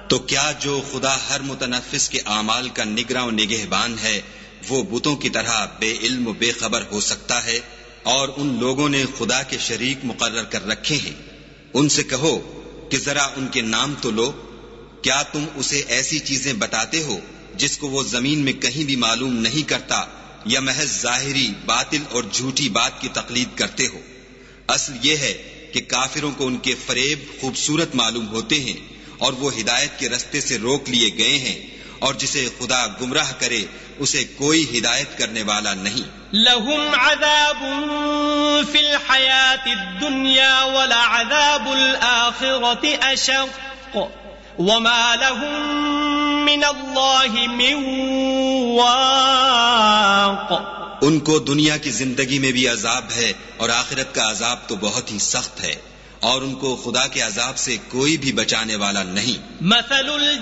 تو کیا جو خدا ہر متنفس کے اعمال کا نگراں و نگہبان ہے وہ بتوں کی طرح بے علم و بے خبر ہو سکتا ہے؟ اور ان لوگوں نے خدا کے شریک مقرر کر رکھے ہیں، ان سے کہو کہ ذرا ان کے نام تو لو۔ کیا تم اسے ایسی چیزیں بتاتے ہو جس کو وہ زمین میں کہیں بھی معلوم نہیں کرتا، یا محض ظاہری باطل اور جھوٹی بات کی تقلید کرتے ہو؟ اصل یہ ہے کہ کافروں کو ان کے فریب خوبصورت معلوم ہوتے ہیں اور وہ ہدایت کے رستے سے روک لیے گئے ہیں، اور جسے خدا گمراہ کرے اسے کوئی ہدایت کرنے والا نہیں۔ لهم عذاب في الحياة الدنيا ولعذاب الآخرة أشق وما لهم من الله من واق۔ ان کو دنیا کی زندگی میں بھی عذاب ہے اور آخرت کا عذاب تو بہت ہی سخت ہے، اور ان کو خدا کے عذاب سے کوئی بھی بچانے والا نہیں۔ مثل